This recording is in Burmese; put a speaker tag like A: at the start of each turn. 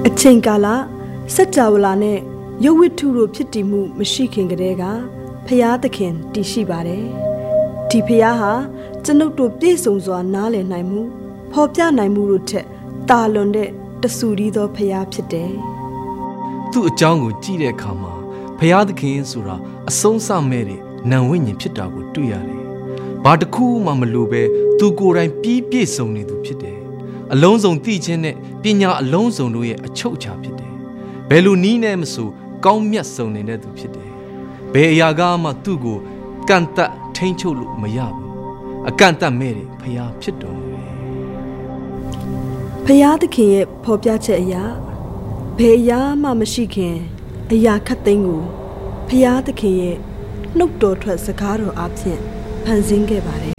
A: အချိန်ကာလစัจ java လာနဲ့ရုပ်ဝတ္ထုတို့ဖြစ်တည်မှုမရှိခင်ကတည်းကဖျားသခင်တည်ရှိပါတယ်ဒီဖျားဟာကျွန်ုပ်တို့ပြည့်စုံစွာနားလည်နိုင်မှုဖော်ပြနိုင်မှုတို့ထက်တာလွန်တဲ့တဆူရီသောဖျားဖြစ်တယ်
B: သူ့အကြောင်းကိုကြည့်တဲ့အခါမှာဖျားသခင်ဆိုတာအဆုံးစမဲ့တဲ့နံဝိညာဉ်ဖြစ်တာကိုတွေ့ရတယ်ဘာတစ်ခုမှမလိုပဲသူကိုယ်တိုင်ပြည့်စုံနေသူဖြစ်တယ်အလုံးစုံသိခြင်းနဲ့ပညာအလုံးစုံတို့ရဲ့အချုပ်အခြာဖြစ်တယ်ဘယ်လိုနည်းနဲ့မဆိုကောင်းမြတ်စုံနေတဲ့သူဖြစ်တယ်ဘယ်အရာကမှသူ့ကိုကန့်သတ်ထိန်းချုပ်လို့မရဘူးအကန့်အသတ်မဲ့တဲ့ဖျားဖြစ်တော်မူတယ်
A: ဖျားသခင်ရဲ့ဖော်ပြချက်အရာဘယ်အရာမှမရှိခင်အရာခတ်သိမ်းကိုဖျားသခင်ရဲ့နှုတ်တော်ထွက်စကားတော်အပြင်ဖန်ဆင်းခဲ့ပါတယ်